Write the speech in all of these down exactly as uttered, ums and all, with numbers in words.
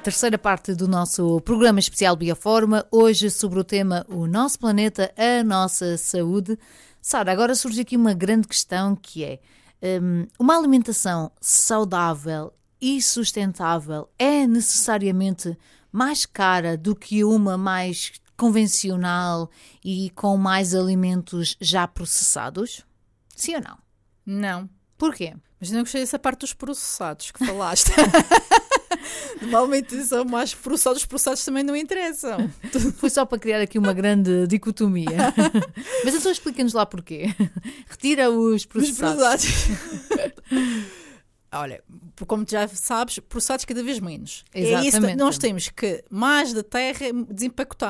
terceira parte do nosso programa especial Bioforma, hoje sobre o tema O Nosso Planeta, a Nossa Saúde. Sara, agora surge aqui uma grande questão que é, um, uma alimentação saudável e sustentável é necessariamente mais cara do que uma mais convencional e com mais alimentos já processados? Sim ou não? Não. Porquê? Mas não gostei dessa parte dos processados que falaste. Normalmente são mais processados, os processados também não interessam. Foi só para criar aqui uma grande dicotomia. Mas então explica-nos lá porquê. Retira os processados. Os processados. Olha, como tu já sabes, processados cada vez menos. Exatamente. É isso, nós temos que mais da terra desempacotar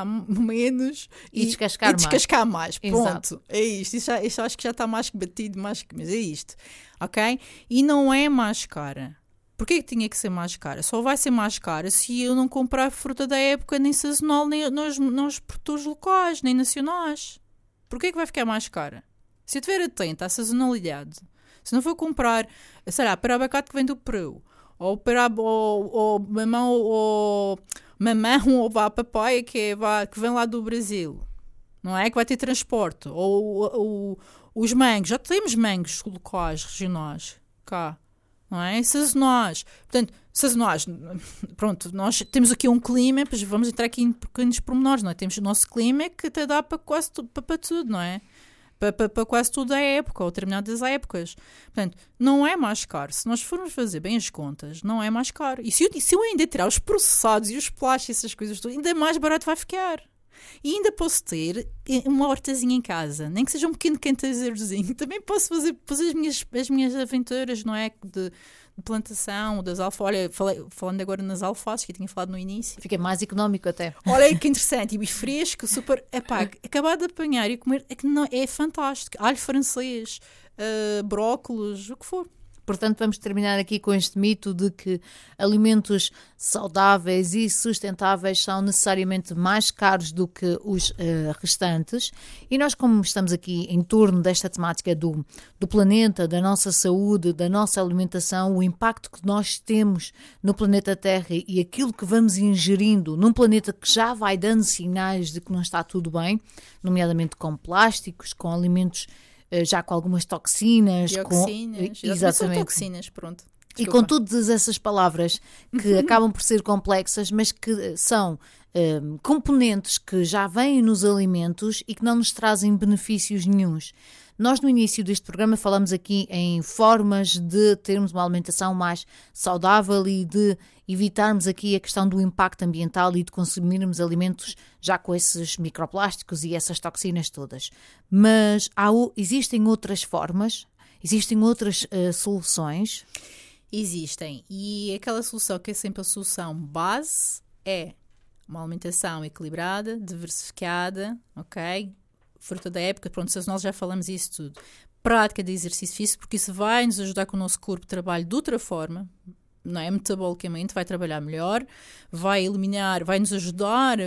E menos e, descascar e descascar mais. mais. Pronto, Exato. é isto. Isto, já, isto acho que já está mais que batido, mais que, mas é isto. Ok? E não é mais cara. Porquê que tinha que ser mais cara? Só vai ser mais cara se eu não comprar fruta da época, nem sazonal, nem nos, nos produtores locais, nem nacionais. Porquê que vai ficar mais cara? Se eu estiver atenta à sazonalidade, se não for comprar, sei lá, para abacate que vem do Peru, ou para ou, ou mamão, ou mamão, ou vá papaya que, é, vá, que vem lá do Brasil, não é? Que vai ter transporte, ou, ou os mangos, já temos mangos locais, regionais, cá, não é? Sazonais. Portanto, sazonais, pronto, nós temos aqui um clima, pois vamos entrar aqui em pequenos pormenores, não é? Temos o nosso clima que até dá para quase tudo, para, para tudo, não é? Para, para, para quase toda a época, ou determinadas épocas. Portanto, não é mais caro. Se nós formos fazer bem as contas, não é mais caro. E se eu, se eu ainda tirar os processados e os plásticos e essas coisas todas, ainda mais barato vai ficar. E ainda posso ter uma hortazinha em casa, nem que seja um pequeno cantazeirozinho. Também posso fazer, fazer as, minhas, as minhas aventuras, não é? De, de plantação, das alfaces. Olha, falei, falando agora nas alfaces, que eu tinha falado no início. Fica mais económico até. Olha que interessante, e fresco, super. Epá, acabar de apanhar e comer é, que não, é fantástico. Alho francês, uh, brócolos, o que for. Portanto, vamos terminar aqui com este mito de que alimentos saudáveis e sustentáveis são necessariamente mais caros do que os uh, restantes. E nós, como estamos aqui em torno desta temática do, do planeta, da nossa saúde, da nossa alimentação, o impacto que nós temos no planeta Terra e aquilo que vamos ingerindo num planeta que já vai dando sinais de que não está tudo bem, nomeadamente com plásticos, com alimentos já com algumas toxinas, Dioxinas, com exatamente toxinas, pronto. Desculpa. E com todas essas palavras que acabam por ser complexas, mas que são um, componentes que já vêm nos alimentos e que não nos trazem benefícios nenhuns. Nós no início deste programa falamos aqui em formas de termos uma alimentação mais saudável e de evitarmos aqui a questão do impacto ambiental e de consumirmos alimentos já com esses microplásticos e essas toxinas todas. Mas há, existem outras formas? Existem outras uh, soluções? Existem. E aquela solução que é sempre a solução base é uma alimentação equilibrada, diversificada, ok? Fruta da época, pronto, se nós já falamos isso tudo. Prática de exercício físico, porque isso vai nos ajudar que o nosso corpo trabalhe de outra forma, não é? Metabolicamente vai trabalhar melhor, vai eliminar, vai nos ajudar a,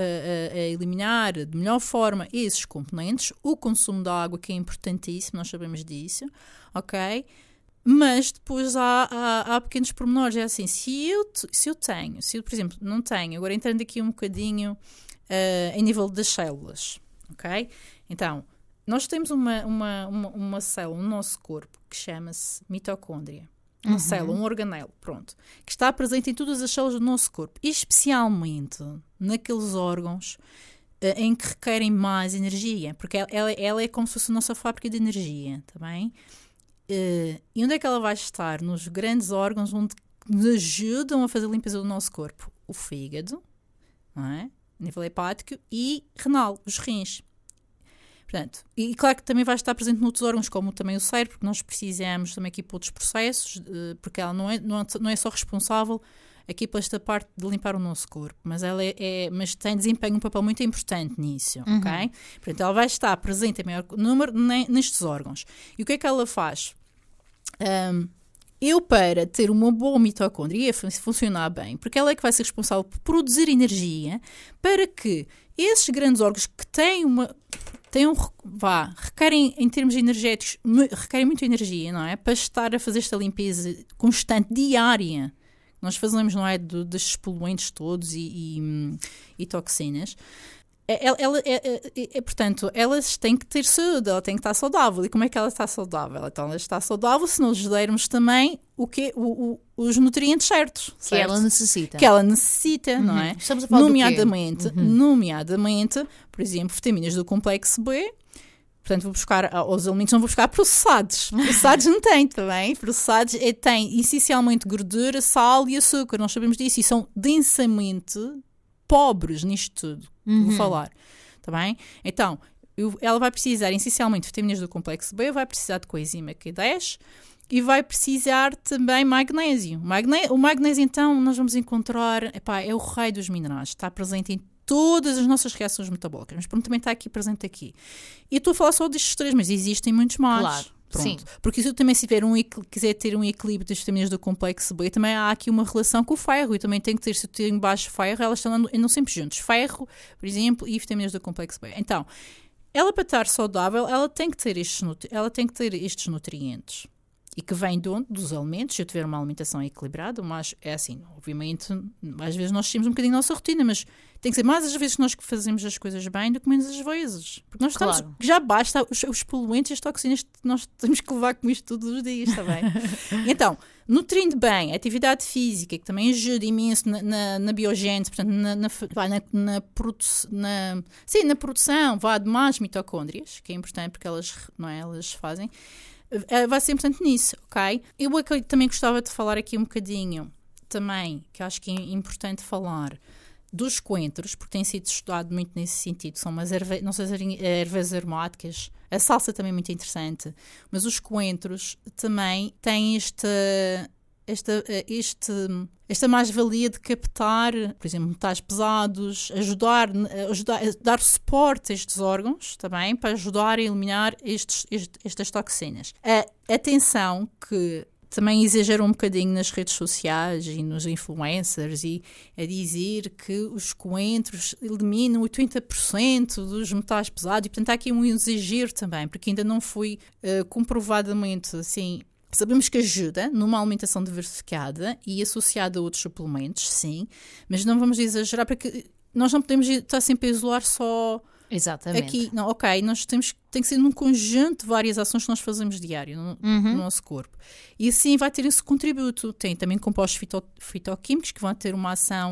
a, a eliminar de melhor forma esses componentes. O consumo de água, que é importantíssimo, nós sabemos disso, ok? Mas depois há, há, há pequenos pormenores, é assim, se eu, se eu tenho, se eu, por exemplo, não tenho, agora entrando aqui um bocadinho uh, em nível das células, ok? Então, nós temos uma, uma, uma, uma célula no nosso corpo que chama-se mitocôndria. Uma uhum. célula, um organelo, pronto. Que está presente em todas as células do nosso corpo. E especialmente naqueles órgãos uh, em que requerem mais energia. Porque ela, ela é como se fosse a nossa fábrica de energia, tá bem? Uh, e onde é que ela vai estar? Nos grandes órgãos onde nos ajudam a fazer a limpeza do nosso corpo. O fígado, não é? Nível hepático, e renal, os rins. Portanto, e claro que também vai estar presente noutros órgãos, como também o cérebro, porque nós precisamos também aqui para outros processos, porque ela não é, não é só responsável aqui por esta parte de limpar o nosso corpo, mas ela é, é mas tem desempenho um papel muito importante nisso, uhum. ok? Portanto, ela vai estar presente em maior número nestes órgãos. E o que é que ela faz? Um, eu, para ter uma boa mitocôndria, funcionar bem, porque ela é que vai ser responsável por produzir energia para que esses grandes órgãos que têm uma... Têm um, vá, requerem, em termos energéticos, requerem muita energia, não é? Para estar a fazer esta limpeza constante, diária, nós fazemos, não é, do, destes poluentes todos e, e, e toxinas, ela, ela, é, é, é, portanto, elas têm que ter saúde, ela tem que estar saudável. E como é que ela está saudável? Então ela está saudável se nós lhe dermos também o que, o, o, os nutrientes certos. Que certo? ela necessita. Que ela necessita, Uhum. não é? Estamos a falar nomeadamente, do quê? Uhum. nomeadamente, por exemplo, vitaminas do complexo B. Portanto, vou buscar os alimentos, não vou buscar processados. Processados não tem também. Processados é, tem essencialmente gordura, sal e açúcar. Nós sabemos disso e são densamente pobres nisto tudo que Uhum. vou falar. Tá bem? Então, eu, ela vai precisar essencialmente de vitaminas do complexo B, vai precisar de coenzima Q dez e vai precisar também magnésio. Magne- o magnésio, então, nós vamos encontrar, epá, é o rei dos minerais. Está presente em todas as nossas reações metabólicas, mas pronto, também está aqui presente aqui. E eu estou a falar só destes três, mas existem muitos mais. Claro, Pronto. sim. Porque se eu também se tiver um, quiser ter um equilíbrio das vitaminas do complexo B, também há aqui uma relação com o ferro, e também tem que ter, se eu tenho baixo ferro, elas estão andando, andam sempre juntos. Ferro, por exemplo, e vitaminas do complexo B. Então, ela para estar saudável, ela tem que ter estes, ela tem que ter estes nutrientes. E que vem de onde? Dos alimentos, se eu tiver uma alimentação equilibrada, mas é assim, obviamente, às vezes nós temos um bocadinho a nossa rotina, mas tem que ser mais às vezes que nós que fazemos as coisas bem do que menos às vezes. Porque nós estamos, Claro. já basta os, os poluentes e as toxinas que nós temos que levar com isto todos os dias, está bem? Então, nutrindo bem, atividade física, que também ajuda imenso na, na, na biogênese, portanto, na, na, na, na, produ na, sim, na produção vá, de mais mitocôndrias, que é importante porque elas, não é, elas fazem. Vai ser importante nisso, ok? Eu também gostava de falar aqui um bocadinho, também, que acho que é importante falar, dos coentros, porque tem sido estudado muito nesse sentido, são umas ervas, não sei, ervas aromáticas, a salsa também é muito interessante, mas os coentros também têm esta, esta, este, esta mais-valia de captar, por exemplo, metais pesados, ajudar, ajudar a dar suporte a estes órgãos, também, para ajudar a eliminar estes, estes, estas toxinas. A, atenção que também exageram um bocadinho nas redes sociais e nos influencers e a dizer que os coentros eliminam oitenta por cento dos metais pesados e, portanto, há aqui um exagero também, porque ainda não foi uh, comprovadamente assim. Sabemos que ajuda numa alimentação diversificada e associada a outros suplementos, sim, mas não vamos exagerar porque nós não podemos estar sempre a isolar só Exatamente. aqui. Não, ok, nós temos tem que ser num conjunto de várias ações que nós fazemos diário no, uhum. no nosso corpo. E assim vai ter esse contributo. Tem também compostos fito, fitoquímicos que vão ter uma ação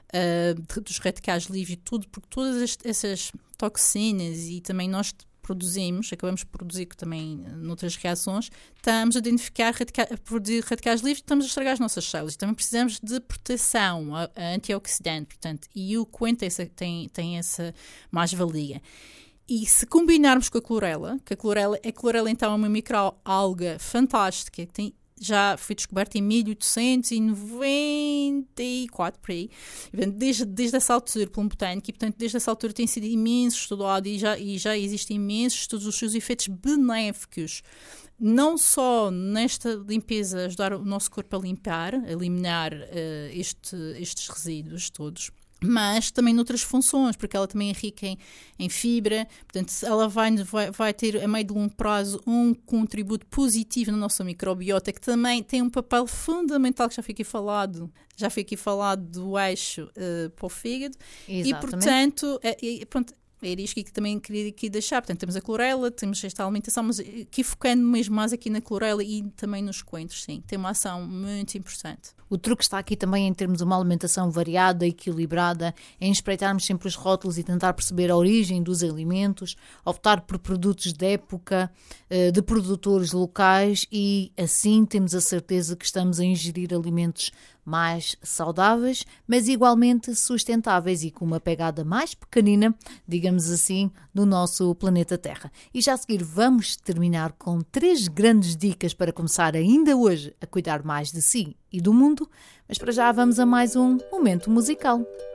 uh, dos radicais livres e tudo, porque todas essas toxinas e também nós produzimos, acabamos de produzir também noutras reações, estamos a identificar, radica a produzir radicais livres e estamos a estragar as nossas células. E também precisamos de proteção a, a antioxidante, portanto, e o coentro tem essa, tem, tem essa mais-valia. E se combinarmos com a clorela, que a clorela, a clorela então é uma microalga fantástica, que tem, já foi descoberta em mil oitocentos e noventa e quatro, por aí. Desde, desde essa altura, pelo botânico, e portanto, desde essa altura tem sido imenso estudado e já, e já existem imensos estudos dos seus efeitos benéficos, não só nesta limpeza, ajudar o nosso corpo a limpar, a eliminar uh, este, estes resíduos todos, mas também noutras funções, porque ela também é rica em, em fibra, portanto ela vai, vai, vai ter a meio de longo prazo um contributo positivo na nossa microbiota, que também tem um papel fundamental, que já foi aqui falado, já foi aqui falado do eixo uh, para o fígado. Exatamente. E portanto, é, é, pronto, era isto que também queria aqui deixar. Portanto, temos a clorela, temos esta alimentação, mas aqui focando mesmo mais aqui na clorela e também nos coentros, sim, tem uma ação muito importante. O truque está aqui também em termos de uma alimentação variada, equilibrada, em espreitarmos sempre os rótulos e tentar perceber a origem dos alimentos, optar por produtos de época, de produtores locais e assim temos a certeza que estamos a ingerir alimentos mais saudáveis, mas igualmente sustentáveis e com uma pegada mais pequenina, digamos assim, do nosso planeta Terra. E já a seguir vamos terminar com três grandes dicas para começar ainda hoje a cuidar mais de si e do mundo, mas para já vamos a mais um momento musical.